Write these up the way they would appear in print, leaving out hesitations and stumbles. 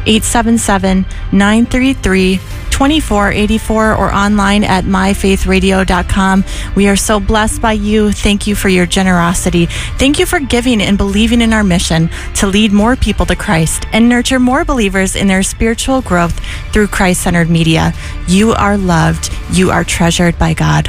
877-933-2484 or online at myfaithradio.com. We are so blessed by you. Thank you for your generosity. Thank you for giving and believing in our mission to lead more people to Christ and nurture more believers in their spiritual growth through Christ-centered media. You are loved. You are treasured by God.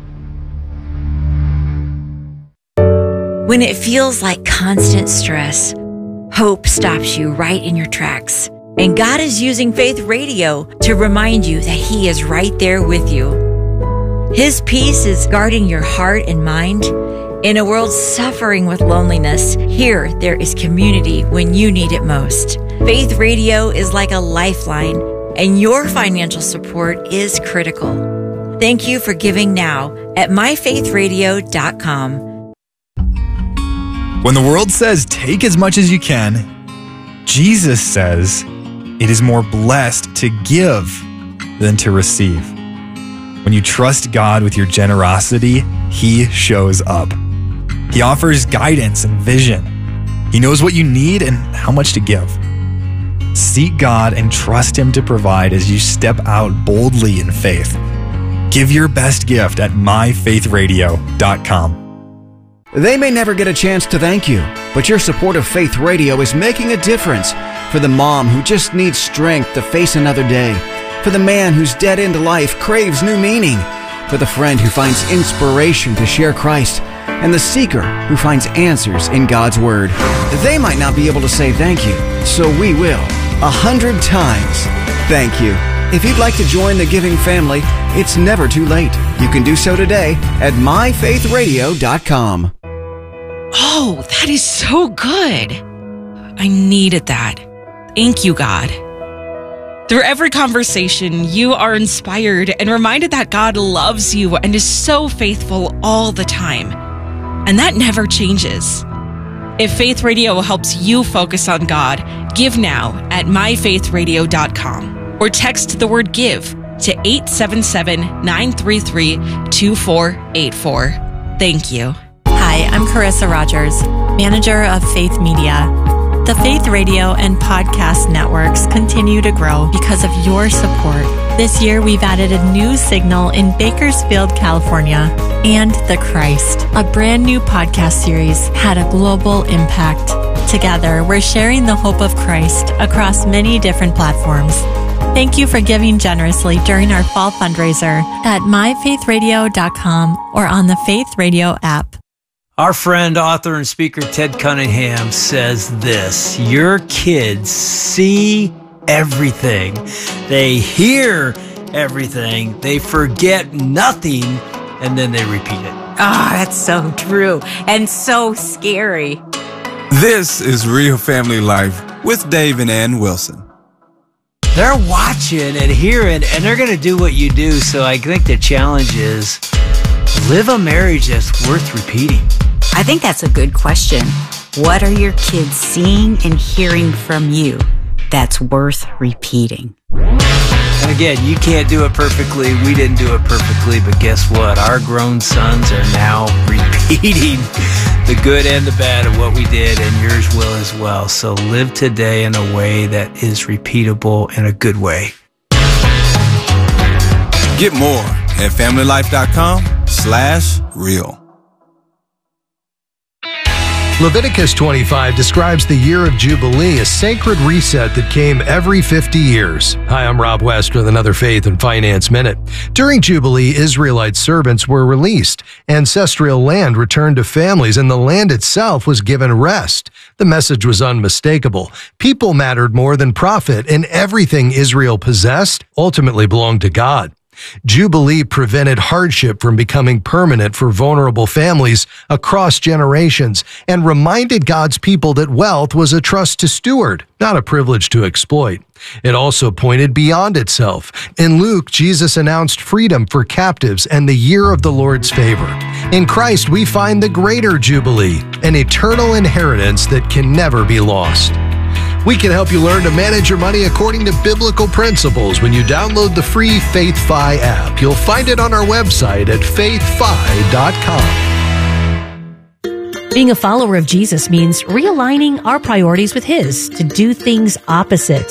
When it feels like constant stress, hope stops you right in your tracks. And God is using Faith Radio to remind you that He is right there with you. His peace is guarding your heart and mind. In a world suffering with loneliness, here there is community when you need it most. Faith Radio is like a lifeline, and your financial support is critical. Thank you for giving now at myfaithradio.com. When the world says take as much as you can, Jesus says it is more blessed to give than to receive. When you trust God with your generosity, He shows up. He offers guidance and vision. He knows what you need and how much to give. Seek God and trust Him to provide as you step out boldly in faith. Give your best gift at myfaithradio.com. They may never get a chance to thank you, but your support of Faith Radio is making a difference for the mom who just needs strength to face another day, for the man whose dead-end life craves new meaning, for the friend who finds inspiration to share Christ, and the seeker who finds answers in God's Word. They might not be able to say thank you, so we will, 100 times. Thank you. If you'd like to join the giving family, it's never too late. You can do so today at myfaithradio.com. Oh, that is so good. I needed that. Thank you, God. Through every conversation, you are inspired and reminded that God loves you and is so faithful all the time. And that never changes. If Faith Radio helps you focus on God, give now at myfaithradio.com or text the word give to 877-933-2484. Thank you. Hi, I'm Carissa Rogers, manager of Faith Media. The Faith Radio and podcast networks continue to grow because of your support. This year, we've added a new signal in Bakersfield, California, and The Christ, a brand new podcast series, had a global impact. Together, we're sharing the hope of Christ across many different platforms. Thank you for giving generously during our fall fundraiser at myfaithradio.com or on the Faith Radio app. Our friend, author, and speaker Ted Cunningham says this: your kids see everything. They hear everything. They forget nothing, and then they repeat it. Oh, that's so true and so scary. This is Real Family Life with Dave and Ann Wilson. They're watching and hearing, and they're going to do what you do. So I think the challenge is live a marriage that's worth repeating. I think that's a good question. What are your kids seeing and hearing from you that's worth repeating? And again, you can't do it perfectly. We didn't do it perfectly, but guess what? Our grown sons are now repeating the good and the bad of what we did, and yours will as well. So live today in a way that is repeatable in a good way. Get more at familylife.com/real. Leviticus 25 describes the year of Jubilee, a sacred reset that came every 50 years. Hi, I'm Rob West with another Faith and Finance Minute. During Jubilee, Israelite servants were released, ancestral land returned to families, and the land itself was given rest. The message was unmistakable. People mattered more than profit, and everything Israel possessed ultimately belonged to God. Jubilee prevented hardship from becoming permanent for vulnerable families across generations and reminded God's people that wealth was a trust to steward, not a privilege to exploit. It also pointed beyond itself. In Luke, Jesus announced freedom for captives and the year of the Lord's favor. In Christ, we find the greater Jubilee, an eternal inheritance that can never be lost. We can help you learn to manage your money according to biblical principles when you download the free FaithFi app. You'll find it on our website at faithfi.com. Being a follower of Jesus means realigning our priorities with His to do things opposite